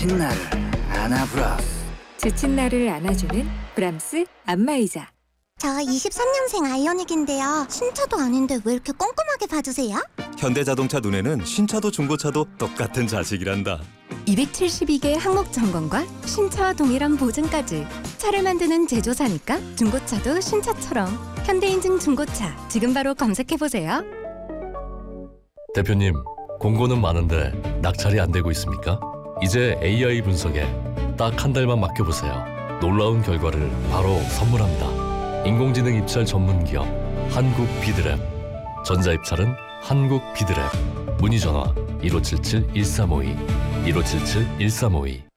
지친 나를 안아브라스. 지친 나를 안아주는 브람스 안마의자. 저 23년생 아이오닉인데요. 신차도 아닌데 왜 이렇게 꼼꼼하게 봐주세요? 현대자동차 눈에는 신차도 중고차도 똑같은 자식이란다. 272개 항목 점검과 신차와 동일한 보증까지. 차를 만드는 제조사니까 중고차도 신차처럼. 현대인증 중고차 지금 바로 검색해보세요. 대표님, 공고는 많은데 낙찰이 안 되고 있습니까? 이제 AI 분석에 딱 한 달만 맡겨보세요. 놀라운 결과를 바로 선물합니다. 인공지능 입찰 전문 기업 한국 비드랩. 전자입찰은 한국 비드랩. 문의 전화 1577-1352 1577-1352.